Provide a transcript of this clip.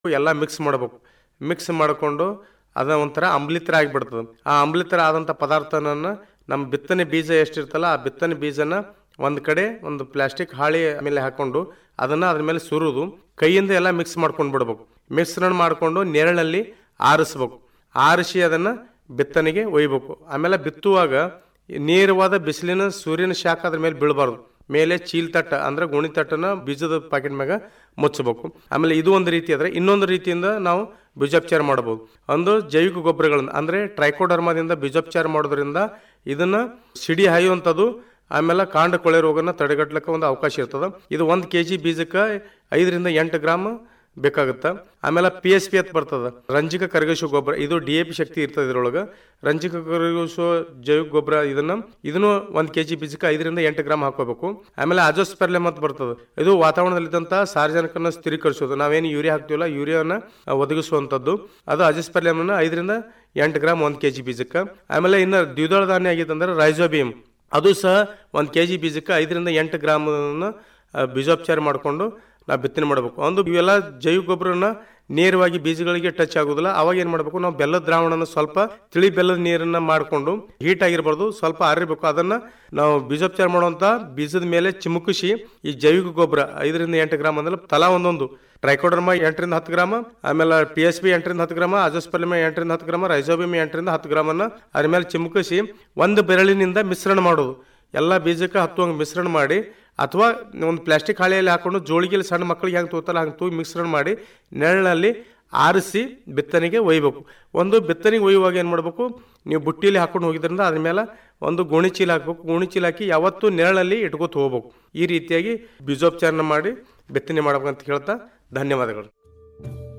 ಎಲ್ಲ ಮಿಕ್ಸ್ ಮಾಡಬೇಕು. ಮಿಕ್ಸ್ ಮಾಡಿಕೊಂಡು ಅದು ಒಂಥರ ಅಂಬ್ಲಿ ಥರ ಆಗಿಬಿಡ್ತದೆ. ಆ ಅಂಬ್ಲಿ ಥರ ಆದಂಥ ಪದಾರ್ಥನ ನಮ್ಮ ಬಿತ್ತನೆ ಬೀಜ ಎಷ್ಟಿರ್ತಲ್ಲ ಆ ಬಿತ್ತನೆ ಬೀಜನ ಒಂದು ಕಡೆ ಒಂದು ಪ್ಲಾಸ್ಟಿಕ್ ಹಾಳಿ ಮೇಲೆ ಹಾಕ್ಕೊಂಡು ಅದನ್ನು ಅದ್ರ ಮೇಲೆ ಸುರಿದು ಕೈಯಿಂದ ಎಲ್ಲ ಮಿಕ್ಸ್ ಮಾಡ್ಕೊಂಡು ಬಿಡ್ಬೇಕು. ಮಿಶ್ರಣ ಮಾಡಿಕೊಂಡು ನೆರಳಲ್ಲಿ ಆರಿಸ್ಬೇಕು. ಆರಿಸಿ ಅದನ್ನು ಬಿತ್ತನೆಗೆ ಒಯ್ಬೇಕು. ಆಮೇಲೆ ಬಿತ್ತುವಾಗ ನೇರವಾದ ಬಿಸಿಲಿನ ಸೂರ್ಯನ ಶಾಖ ಅದ್ರ ಮೇಲೆ ಬೀಳಬಾರ್ದು. ಮೇಲೆ ಚೀಲ್ ತಟ್ಟ ಅಂದ್ರೆ ಗೋಣಿ ತಟ್ಟನ ಬೀಜದ ಪ್ಯಾಕೆಟ್ ಮ್ಯಾಗ ಮುಚ್ಚಬೇಕು. ಆಮೇಲೆ ಇದು ಒಂದು ರೀತಿ ಆದರೆ ಇನ್ನೊಂದು ರೀತಿಯಿಂದ ನಾವು ಬೀಜೋಪಚಾರ ಮಾಡಬಹುದು. ಒಂದು ಜೈವಿಕ ಗೊಬ್ಬರಗಳನ್ನ ಅಂದರೆ ಟ್ರೈಕೋಡರ್ಮಾದಿಂದ ಬೀಜೋಪಚಾರ ಮಾಡೋದ್ರಿಂದ ಇದನ್ನ ಸಿಡಿ ಹಾಯುವಂಥದ್ದು, ಆಮೇಲೆ ಕಾಂಡ ಕೊಳೆ ರೋಗನ ತಡೆಗಟ್ಟಲಿಕ್ಕೆ ಒಂದು ಅವಕಾಶ ಇರ್ತದೆ. ಇದು 1 kg ಬೀಜಕ್ಕೆ 5 ರಿಂದ 8 ಗ್ರಾಮ್ ಬೇಕಾಗುತ್ತೆ. ಆಮೇಲೆ PSP ಅಂತ ಬರ್ತದೆ, ರಂಜಕ ಕರಗಿಸುವ ಗೊಬ್ಬರ. ಇದು DAP ಶಕ್ತಿ ಇರ್ತದೆ ಇದ್ರೊಳಗೆ. ರಂಜಕ ಕರಗಿಸುವ ಜೈವಿಕ ಗೊಬ್ಬರ ಇದನ್ನು 1 kg ಬೀಜಕ್ಕೆ 5 ರಿಂದ 8 ಗ್ರಾಮ್ ಹಾಕೋಬೇಕು. ಆಮೇಲೆ ಅಜೋಸ್ಪೆರ್ಲಮ್ ಅಂತ ಬರ್ತದೆ. ಇದು ವಾತಾವರಣದಲ್ಲಿದ್ದಂಥ ಸಾರ್ವಜನಿಕನ ಸ್ಥಿರೀಕರಿಸೋದು. ನಾವೇನು ಯೂರಿಯಾ ಹಾಕ್ತೀವಲ್ಲ ಯೂರಿಯಾನ ಒದಗಿಸುವಂಥದ್ದು ಅದು ಅಜೋಸ್ಪೆರ್ಲಮ್ನ 5 ರಿಂದ 8 ಗ್ರಾಮ್ 1 kg ಬೀಜಕ್ಕೆ. ಆಮೇಲೆ ಇನ್ನು ದ್ವಿದಳ ಧಾನ್ಯ ಆಗಿತ್ತು ಅಂದ್ರೆ ರೈಜೋಬಿಯಂ, ಅದು ಸಹ 1 kg ಬೀಜಕ್ಕೆ 5 ರಿಂದ 8 ಗ್ರಾಮ್ ಬೀಜೋಪಚಾರ ಮಾಡಿಕೊಂಡು ನಾವು ಬಿತ್ತನೆ ಮಾಡಬೇಕು. ಒಂದು ಇವೆಲ್ಲ ಜೈವಿಕ ಗೊಬ್ಬರನ ನೇರವಾಗಿ ಬೀಜಗಳಿಗೆ ಟಚ್ ಆಗೋದಿಲ್ಲ. ಅವಾಗ ಏನು ಮಾಡಬೇಕು, ನಾವು ಬೆಲ್ಲದ ದ್ರಾವಣನ ಸ್ವಲ್ಪ ತಿಳಿ ಬೆಲ್ಲದ ನೀರನ್ನ ಮಾಡಿಕೊಂಡು ಹೀಟ್ ಆಗಿರಬಾರ್ದು, ಸ್ವಲ್ಪ ಆರಿರಬೇಕು. ಅದನ್ನು ನಾವು ಬೀಜೋಪಚಾರ ಮಾಡುವಂಥ ಬೀಜದ ಮೇಲೆ ಚಿಮುಕಿಸಿ ಈ ಜೈವಿಕ ಗೊಬ್ಬರ 5 ರಿಂದ 8 ಗ್ರಾಮ್ ಅಂದ್ರೆ ತಲಾ ಒಂದೊಂದು ಟ್ರೈಕೋಡರ್ಮಾ 8 ರಿಂದ 10 ಗ್ರಾಮ್, ಆಮೇಲೆ PSP 8 ರಿಂದ 10 ಗ್ರಾಮ್, ಅಜೋಸ್ಪೆರ್ಲಮ್ 8 ರಿಂದ 10 ಗ್ರಾಮ್, ರೈಜೋಬಿಯಂ 8 ರಿಂದ 10 ಗ್ರಾಮನ್ನು ಅದ್ರ ಮೇಲೆ ಚಿಮುಕಿಸಿ ಒಂದು ಬೆರಳಿನಿಂದ ಮಿಶ್ರಣ ಮಾಡೋದು. ಎಲ್ಲ ಬೀಜಕ್ಕೆ ಹತ್ತುವಂಗೆ ಮಿಶ್ರಣ ಮಾಡಿ, ಅಥವಾ ಒಂದು ಪ್ಲಾಸ್ಟಿಕ್ ಹಾಳೆಯಲ್ಲಿ ಹಾಕೊಂಡು ಜೋಳಿಗೆಯಲ್ಲಿ ಸಣ್ಣ ಮಕ್ಕಳಿಗೆ ಹೆಂಗೆ ತೂತಲ್ಲ ಹಂಗೆ ತೂಗಿ ಮಿಶ್ರಣ ಮಾಡಿ ನೆರಳಲ್ಲಿ ಆರಿಸಿ ಬಿತ್ತನೆಗೆ ಒಯ್ಯಬೇಕು. ಒಂದು ಬಿತ್ತನೆಗೆ ಒಯ್ಯುವಾಗ ಏನು ಮಾಡಬೇಕು, ನೀವು ಬುಟ್ಟಿಯಲ್ಲಿ ಹಾಕೊಂಡು ಹೋಗಿದ್ರಿಂದ ಅದ್ರ ಮೇಲೆ ಒಂದು ಗೋಣಿ ಚೀಲ ಹಾಕಬೇಕು. ಗೋಣಿ ಚೀಲ ಹಾಕಿ ಯಾವತ್ತೂ ನೆರಳಲ್ಲಿ ಇಟ್ಕೋತ ಹೋಗ್ಬೇಕು. ಈ ರೀತಿಯಾಗಿ ಬೀಜೋಪಚಾರನ ಮಾಡಿ ಬಿತ್ತನೆ ಮಾಡ್ಬೇಕಂತ ಹೇಳ್ತಾ ಧನ್ಯವಾದಗಳು.